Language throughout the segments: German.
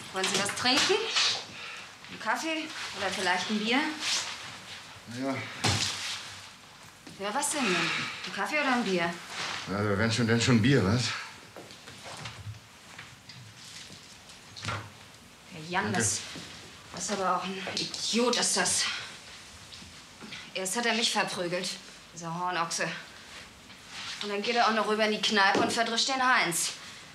Wollen Sie was trinken? Einen Kaffee oder vielleicht ein Bier? Ja. Ja, was denn? Ein Kaffee oder ein Bier? Also, wenn schon, denn schon Bier, was? Herr Jan, das ist aber auch ein Idiot, ist das. Erst hat er mich verprügelt, dieser Hornochse. Und dann geht er auch noch rüber in die Kneipe und verdrischt den Heinz.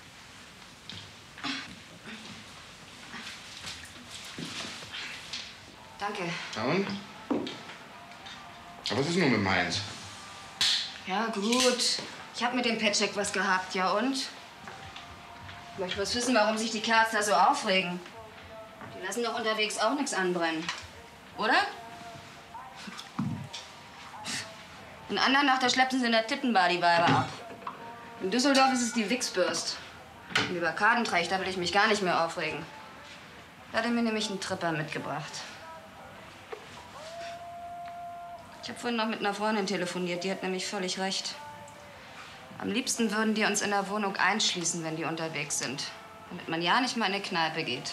Danke. Na und? Aber was ist nun mit dem Heinz? Ja, gut. Ich hab mit dem Petschek was gehabt, ja und? Ich möchte was wissen, warum sich die Kerls da so aufregen. Die lassen doch unterwegs auch nichts anbrennen. Oder? In Andernach, da schleppen sie in der Tittenbar die Weiber ab. In Düsseldorf ist es die Wichsbürst. Und über Kadentrecht, da will ich mich gar nicht mehr aufregen. Da hat er mir nämlich einen Tripper mitgebracht. Ich habe vorhin noch mit einer Freundin telefoniert, die hat nämlich völlig recht. Am liebsten würden die uns in der Wohnung einschließen, wenn die unterwegs sind. Damit man ja nicht mal in eine Kneipe geht.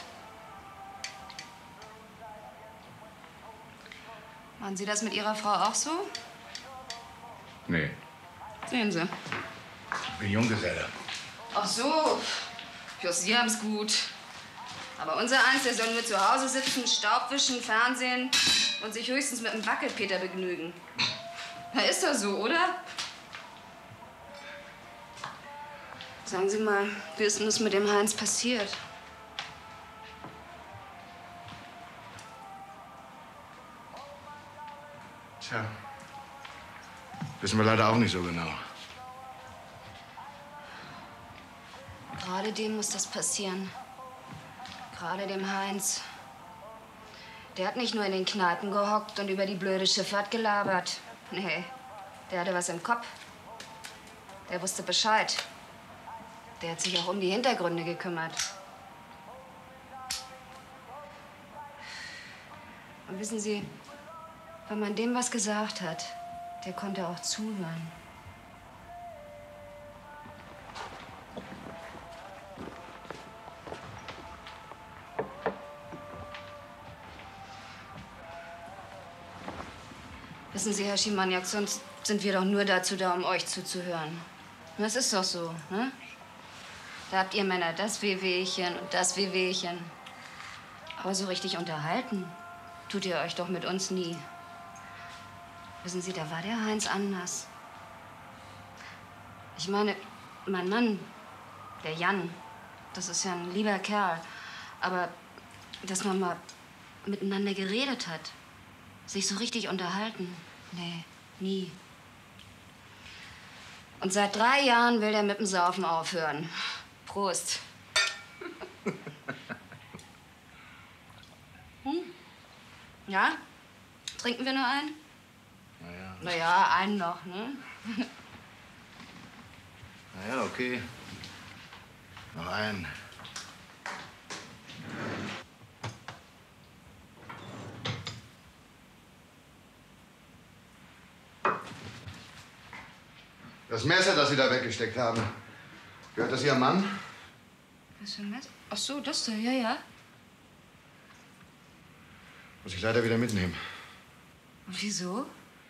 Machen Sie das mit Ihrer Frau auch so? Nee. Sehen Sie. Ich bin Junggeselle. Ach so. Ja, Sie haben's gut. Aber unser Eins, der soll nur zu Hause sitzen, Staub wischen, Fernsehen und sich höchstens mit einem Wackelpeter begnügen. Na, ist das so, oder? Sagen Sie mal, wie ist denn das mit dem Heinz passiert? Tja. Wissen wir leider auch nicht so genau. Gerade dem muss das passieren. Gerade dem Heinz. Der hat nicht nur in den Kneipen gehockt und über die blöde Schifffahrt gelabert. Nee, der hatte was im Kopf. Der wusste Bescheid. Der hat sich auch um die Hintergründe gekümmert. Und wissen Sie, wenn man dem was gesagt hat, der konnte auch zuhören. Wissen Sie, Herr Schimaniak, sonst sind wir doch nur dazu da, um euch zuzuhören. Das ist doch so, ne? Da habt ihr Männer das Wehwehchen und das Wehwehchen. Aber so richtig unterhalten tut ihr euch doch mit uns nie. Wissen Sie, da war der Heinz anders. Ich meine, mein Mann, der Jan, das ist ja ein lieber Kerl. Aber dass man mal miteinander geredet hat, sich so richtig unterhalten, nee, nie. Und seit 3 Jahren will der mit dem Saufen aufhören. Prost. Ja? Trinken wir noch einen? Naja. Naja, einen noch, ne? Naja, okay. Noch einen. Das Messer, das Sie da weggesteckt haben, gehört das Ihrem Mann? Was für ein Messer? Ach so, das da, ja, ja. Muss ich leider wieder mitnehmen. Und wieso?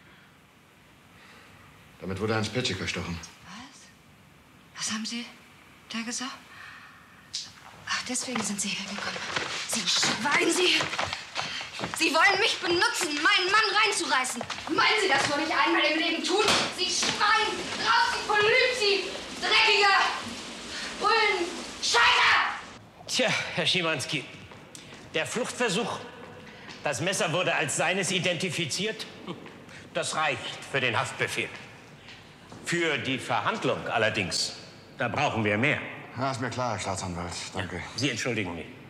Damit wurde Hans Petschek erstochen. Was haben Sie da gesagt? Ach, deswegen sind Sie hergekommen. Sie Schwein, Sie! Sie wollen mich benutzen, meinen Mann reinzureißen. Meinen Sie, das würde ich einmal im Leben tun? Sie Schwein! Raus, Sie Polyp, Sie dreckiger Bullen! Scheiter! Tja, Herr Schimanski, der Fluchtversuch, das Messer wurde als seines identifiziert. Das reicht für den Haftbefehl. Für die Verhandlung allerdings, da brauchen wir mehr. Ja, ist mir klar, Herr Staatsanwalt. Danke. Ja, Sie entschuldigen mich.